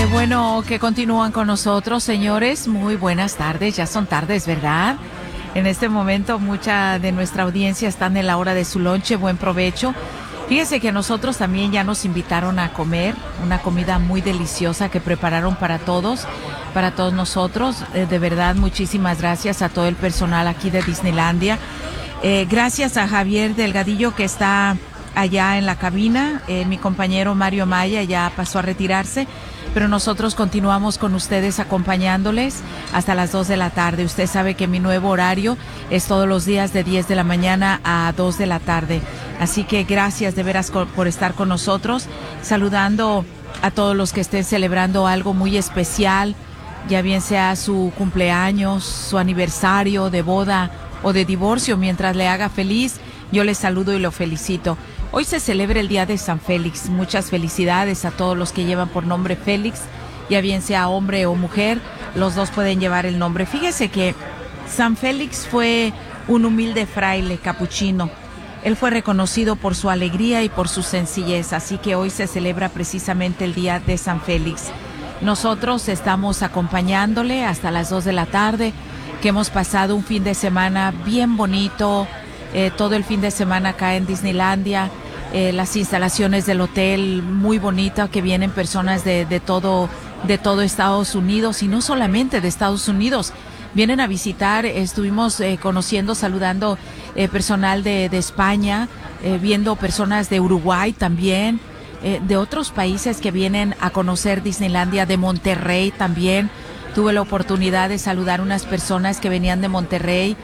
bueno que continúan con nosotros, señores. Muy buenas tardes, ya son tardes, ¿verdad? En este momento mucha de nuestra audiencia están en la hora de su lonche, buen provecho. Fíjese que nosotros también ya nos invitaron a comer una comida muy deliciosa que prepararon para todos nosotros. De verdad, muchísimas gracias a todo el personal aquí de Disneylandia. Gracias a Javier Delgadillo que está allá en la cabina. Mi compañero Mario Maya ya pasó a retirarse, pero nosotros continuamos con ustedes acompañándoles hasta las 2 de la tarde. Usted sabe que mi nuevo horario es todos los días de 10 de la mañana a 2 de la tarde. Así que gracias de veras por estar con nosotros, saludando a todos los que estén celebrando algo muy especial, ya bien sea su cumpleaños, su aniversario de boda o de divorcio, mientras le haga feliz, yo le saludo y lo felicito. Hoy se celebra el Día de San Félix. Muchas felicidades a todos los que llevan por nombre Félix, ya bien sea hombre o mujer, los dos pueden llevar el nombre. Fíjese que San Félix fue un humilde fraile capuchino. Él fue reconocido por su alegría y por su sencillez, así que hoy se celebra precisamente el Día de San Félix. Nosotros estamos acompañándole hasta las 2 de la tarde, que hemos pasado un fin de semana bien bonito, todo el fin de semana acá en Disneylandia, las instalaciones del hotel muy bonita, que vienen personas de todo Estados Unidos, y no solamente de Estados Unidos, vienen a visitar. Estuvimos conociendo, saludando personal de España, viendo personas de Uruguay también, de otros países que vienen a conocer Disneylandia, de Monterrey también. Tuve la oportunidad de saludar unas personas que venían de Monterrey.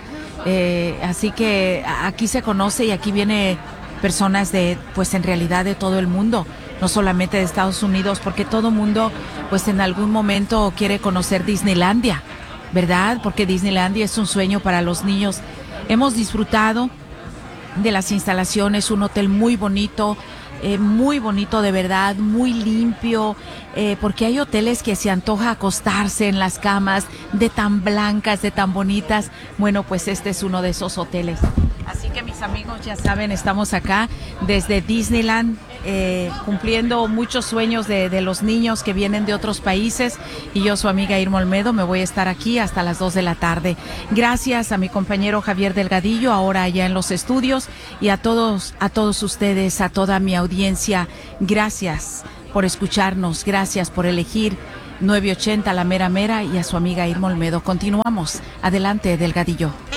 Así que aquí se conoce y aquí viene personas pues en realidad de todo el mundo, no solamente de Estados Unidos, porque todo mundo pues en algún momento quiere conocer Disneylandia, ¿verdad? Porque Disneylandia es un sueño para los niños. Hemos disfrutado de las instalaciones, un hotel muy bonito de verdad, muy limpio, porque hay hoteles que se antoja acostarse en las camas de tan blancas, de tan bonitas. Bueno, pues este es uno de esos hoteles. Así que mis amigos ya saben, estamos acá desde Disneyland, cumpliendo muchos sueños de los niños que vienen de otros países, y yo, su amiga Irma Olmedo, me voy a estar aquí hasta las 2 de la tarde. Gracias a mi compañero Javier Delgadillo, ahora allá en los estudios, y a todos ustedes, a toda mi audiencia, gracias por escucharnos, gracias por elegir 980 La Mera Mera, y a su amiga Irma Olmedo. Continuamos. Adelante, Delgadillo.